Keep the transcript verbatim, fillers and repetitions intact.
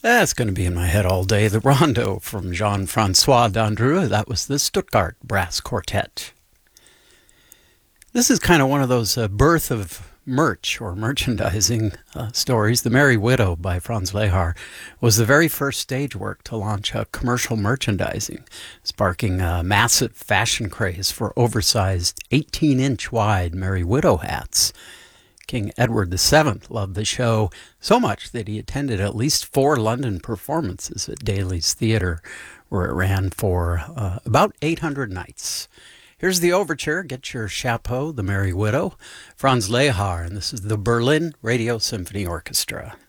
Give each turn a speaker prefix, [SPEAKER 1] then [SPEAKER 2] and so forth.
[SPEAKER 1] That's going to be in my head all day. The Rondo from Jean-Francois Dandreux. That was the Stuttgart Brass Quartet. This is kind of one of those uh, birth of merch or merchandising uh, stories. The Merry Widow by Franz Lehár was the very first stage work to launch a commercial merchandising, sparking a massive fashion craze for oversized eighteen-inch wide Merry Widow hats. King Edward the Seventh loved the show so much that he attended at least four London performances at Daly's Theatre, where it ran for uh, about eight hundred nights. Here's the overture. Get your chapeau, The Merry Widow, Franz Lehár, and this is the Berlin Radio Symphony Orchestra.